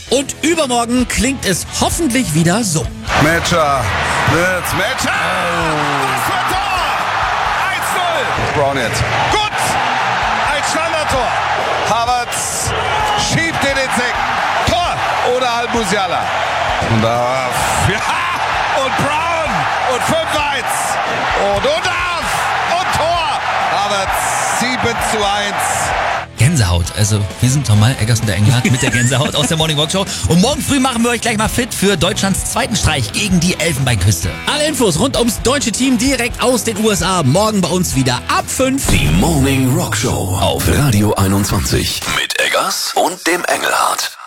Und übermorgen klingt es hoffentlich wieder so. Metscher. Was für ein Tor! 1-0. Brown jetzt. Gut! Ein Standardtor. Havertz schiebt in den Eck. Tor! Oder Al-Musiala. Und da... Ja! Und Brown! Und 5-1. Und Tor! Havertz 7-1. Gänsehaut. Also wir sind nochmal Eggers und der Engelhardt mit der Gänsehaut aus der Morning Rock Show. Und morgen früh machen wir euch gleich mal fit für Deutschlands zweiten Streich gegen die Elfenbeinküste. Alle Infos rund ums deutsche Team direkt aus den USA. Morgen bei uns wieder ab 5. Die Morning Rock Show auf Radio 21 mit Eggers und dem Engelhardt.